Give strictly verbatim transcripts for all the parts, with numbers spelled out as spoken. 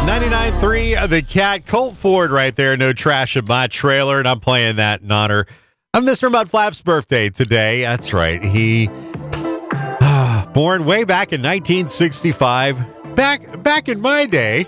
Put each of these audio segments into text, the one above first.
ninety-nine point three The Cat. Colt Ford right there. No trash in my trailer. And I'm playing that in honor of Mister Mudflap's birthday today. That's right. He uh, born way back in nineteen sixty-five. Back, back in my day.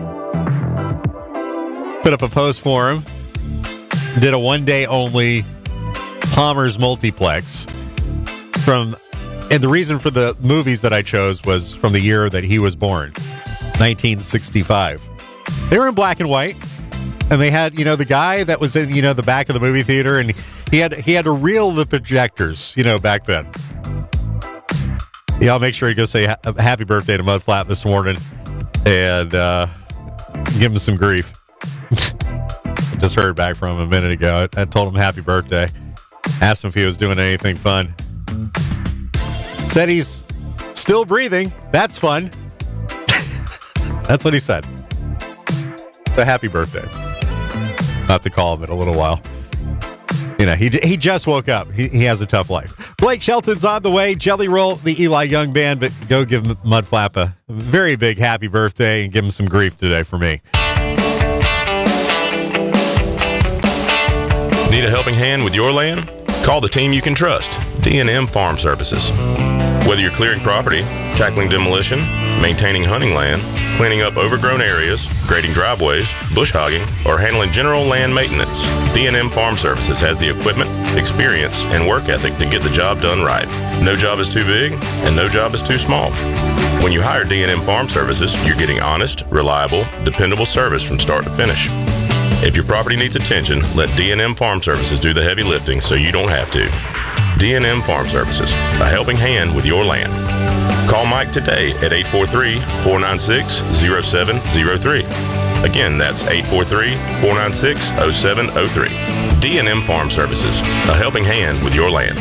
Put up a post for him. Did a one-day only Palmer's Multiplex. From, and the reason for the movies that I chose was from the year that he was born. nineteen sixty-five. They were in black and white, and they had, you know, the guy that was in, you know, the back of the movie theater, and he had he had to reel the projectors, you know, back then. Yeah, I'll make sure you go say ha- happy birthday to Mudflap this morning, and uh, give him some grief. Just heard back from him a minute ago. I, I told him happy birthday. Asked him if he was doing anything fun. Said he's still breathing. That's fun. That's what he said. So happy birthday. I'll have to call him in a little while. You know, he he just woke up. He, he has a tough life. Blake Shelton's on the way. Jelly Roll, the Eli Young Band, but go give Mudflap a very big happy birthday and give him some grief today for me. Need a helping hand with your land? Call the team you can trust, D and M Farm Services. Whether you're clearing property, tackling demolition, maintaining hunting land, cleaning up overgrown areas, grading driveways, bush hogging, or handling general land maintenance, D and M Farm Services has the equipment, experience, and work ethic to get the job done right. No job is too big, and no job is too small. When you hire D and M Farm Services, you're getting honest, reliable, dependable service from start to finish. If your property needs attention, let D and M Farm Services do the heavy lifting so you don't have to. D and M Farm Services, a helping hand with your land. Call Mike today at eight four three, four nine six, zero seven zero three. Again, that's eight four three, four nine six, zero seven zero three. D and M Farm Services, a helping hand with your land.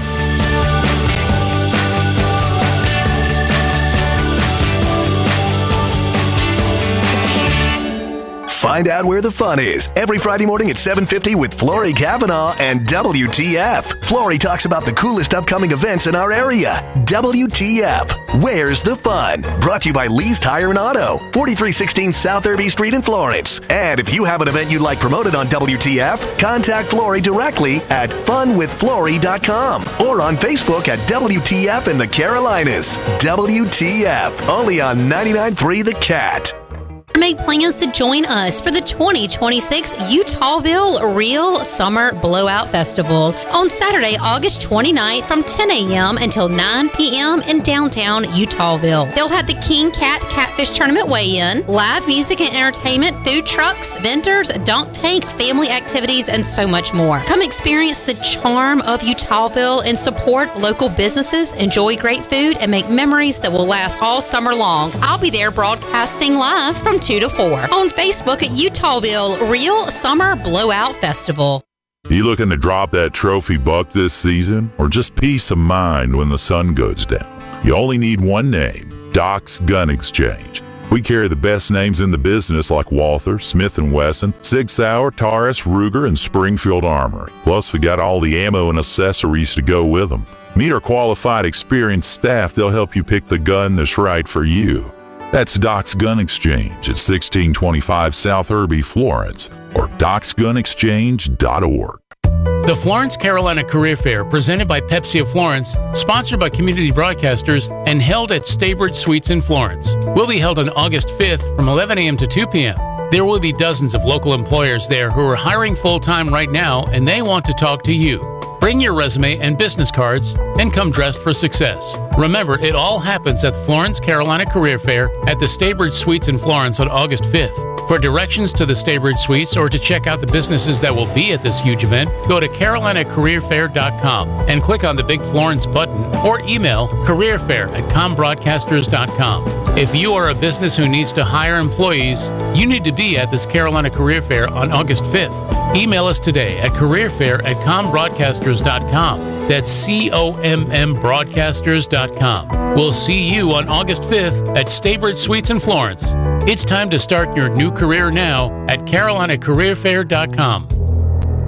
Find out where the fun is every Friday morning at seven fifty with Flory Cavanaugh and W T F. Flory talks about the coolest upcoming events in our area. W T F, where's the fun? Brought to you by Lee's Tire and Auto, forty-three sixteen South Irby Street in Florence. And if you have an event you'd like promoted on W T F, contact Flory directly at fun with flory dot com or on Facebook at W T F in the Carolinas. W T F, only on ninety-nine point three The Cat. Make plans to join us for the twenty twenty-six Utahville Real Summer Blowout Festival on Saturday, August twenty-ninth from ten a.m. until nine p.m. in downtown Utahville. They'll have the King Cat Catfish Tournament weigh-in, live music and entertainment, food trucks, vendors, dunk tank, family activities, and so much more. Come experience the charm of Utahville and support local businesses, enjoy great food, and make memories that will last all summer long. I'll be there broadcasting live from two to four on Facebook at Utahville Real Summer Blowout Festival. You looking to drop that trophy buck this season, or just peace of mind when the sun goes down? You only need one name, Doc's Gun Exchange. We carry the best names in the business like Walther, Smith and Wesson, Sig Sauer, Taurus, Ruger, and Springfield Armory. Plus, we got all the ammo and accessories to go with them. Meet our qualified, experienced staff. They'll help you pick the gun that's right for you. That's Doc's Gun Exchange at sixteen twenty-five South Irby, Florence, or docs gun exchange dot org. The Florence Carolina Career Fair, presented by Pepsi of Florence, sponsored by Community Broadcasters, and held at Staybridge Suites in Florence, will be held on August fifth from eleven a.m. to two p.m. There will be dozens of local employers there who are hiring full-time right now, and they want to talk to you. Bring your resume and business cards and come dressed for success. Remember, it all happens at the Florence Carolina Career Fair at the Staybridge Suites in Florence on August fifth. For directions to the Staybridge Suites or to check out the businesses that will be at this huge event, go to carolina career fair dot com and click on the big Florence button or email careerfair at com broadcasters dot com. If you are a business who needs to hire employees, you need to be at this Carolina Career Fair on August fifth. Email us today at careerfair at com broadcasters dot com. That's C O M M broadcasters dot com. We'll see you on August fifth at Staybridge Suites in Florence. It's time to start your new career now at carolina career fair dot com.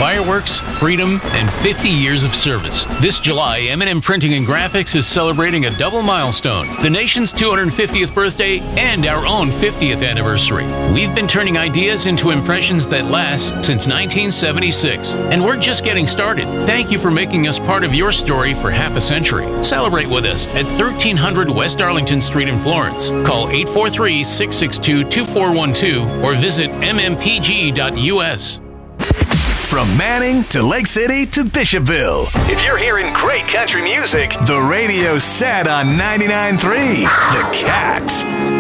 Fireworks, freedom, and fifty years of service. This July, M and M Printing and Graphics is celebrating a double milestone, the nation's two hundred fiftieth birthday and our own fiftieth anniversary. We've been turning ideas into impressions that last since nineteen seventy-six, and we're just getting started. Thank you for making us part of your story for half a century. Celebrate with us at thirteen hundred West Arlington Street in Florence. Call eight four three, six six two, two four one two or visit m m p g dot u s. From Manning to Lake City to Bishopville. If you're hearing great country music, the radio's set on ninety-nine point three The Cat.